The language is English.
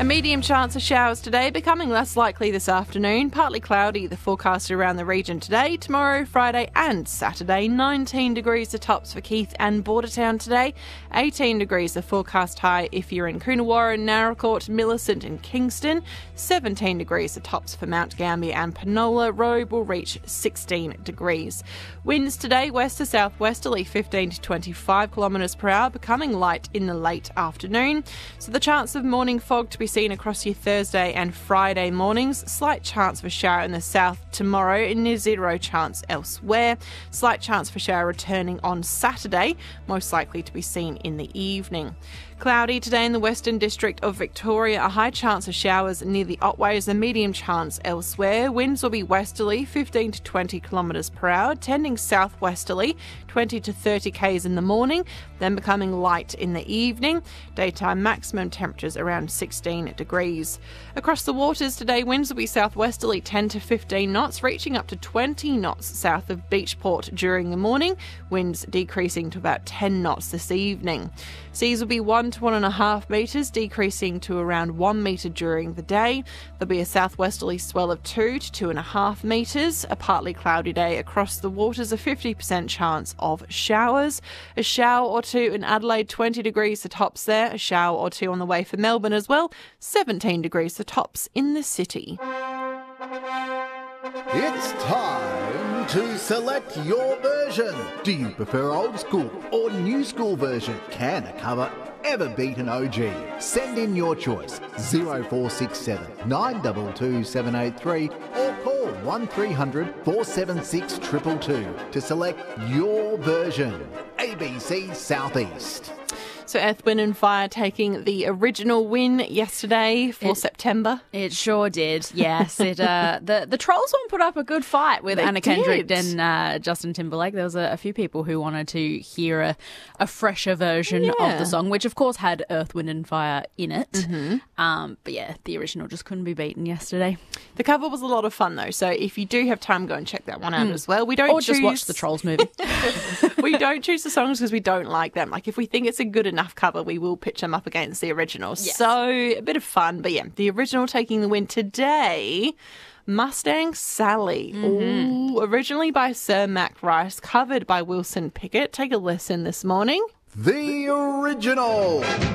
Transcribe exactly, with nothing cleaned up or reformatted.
A medium chance of showers today, becoming less likely this afternoon. Partly cloudy, the forecast around the region today. Tomorrow, Friday and Saturday, nineteen degrees the tops for Keith and Bordertown today. eighteen degrees the forecast high if you're in Coonawarra, Narracourt, Millicent and Kingston. seventeen degrees the tops for Mount Gambier and Penola. Robe will reach sixteen degrees. Winds today, west to southwesterly, fifteen to twenty-five kilometres per hour, becoming light in the late afternoon. So the chance of morning fog to be seen across your Thursday and Friday mornings. Slight chance for shower in the south tomorrow, and near zero chance elsewhere. Slight chance for shower returning on Saturday, most likely to be seen in the evening. Cloudy today in the Western District of Victoria. A high chance of showers near the Otways, a medium chance elsewhere. Winds will be westerly, fifteen to twenty kilometres per hour, tending southwesterly, twenty to thirty k's in the morning, then becoming light in the evening. Daytime maximum temperatures around sixteen degrees. Across the waters today, winds will be southwesterly, ten to fifteen knots, reaching up to twenty knots south of Beachport during the morning. Winds decreasing to about ten knots this evening. Seas will be one to one and a half metres, decreasing to around one metre during the day. There'll be a southwesterly swell of two to two and a half metres. A partly cloudy day across the waters, a fifty percent chance of showers. A shower or two in Adelaide, twenty degrees the tops there. A shower or two on the way for Melbourne as well, seventeen degrees the tops in the city. It's time to select your version. Do you prefer old school or new school version? Can a cover ever beat an O G? Send in your choice, zero four six seven, nine two two, seven eight three or call one three hundred, four seven six, two two two to select your version. A B C Southeast. So Earth, Wind and Fire taking the original win yesterday for It- September. It sure did, yes. It uh, the the Trolls one put up a good fight with They Anna Kendrick did. and uh, Justin Timberlake. There was a, a few people who wanted to hear a, a fresher version Yeah. of the song, which of course had Earth, Wind and Fire in it. Mm-hmm. Um, but yeah, the original just couldn't be beaten yesterday. The cover was a lot of fun though, so if you do have time, go and check that one out as well. We don't Or choose, just watch the Trolls movie. we don't choose the songs because we don't like them. Like if we think it's a good enough cover, we will pitch them up against the original. Yes. So a bit of fun, but yeah, the original taking the win today. Mustang Sally, Ooh, originally by Sir Mac Rice, covered by Wilson Pickett. Take a listen this morning. The original.